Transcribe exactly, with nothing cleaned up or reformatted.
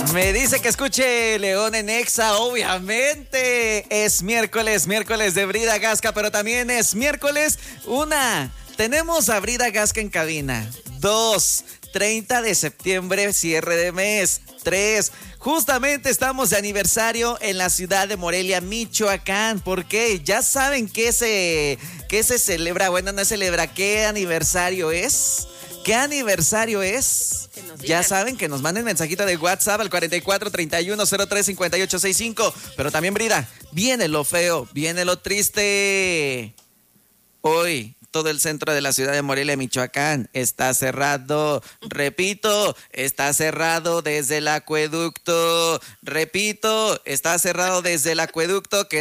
Me dice que escuche León en Exa, obviamente. Es miércoles, miércoles de Brida Gasca, pero también es miércoles una. Tenemos a Brida Gasca en cabina. Dos, treinta de septiembre, cierre de mes. Tres, justamente estamos de aniversario en la ciudad de Morelia, Michoacán. ¿Por qué? Ya saben qué se, qué se celebra. Bueno, no se celebra. ¿Qué aniversario es? ¿Qué aniversario es? Ya saben, que nos manden mensajito de WhatsApp al cuarenta y cuatro, treinta y uno, cero tres, cincuenta y ocho sesenta y cinco. Pero también, Brida, viene lo feo, viene lo triste. Hoy todo el centro de la ciudad de Morelia, Michoacán, está cerrado. Repito, está cerrado desde el acueducto. Repito, está cerrado desde el acueducto que